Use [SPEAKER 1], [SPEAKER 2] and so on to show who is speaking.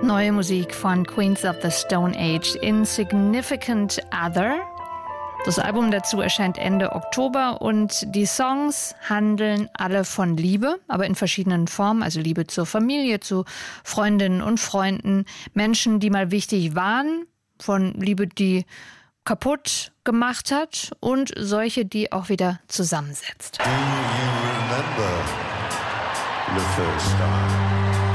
[SPEAKER 1] Neue Musik von Queens of the Stone Age, Insignificant Other. Das Album dazu erscheint Ende Oktober und die Songs handeln alle von Liebe, aber in verschiedenen Formen. Also Liebe zur Familie, zu Freundinnen und Freunden, Menschen, die mal wichtig waren, von Liebe, die kaputt gemacht hat und solche, die auch wieder zusammensetzt.
[SPEAKER 2] Do you remember the first time?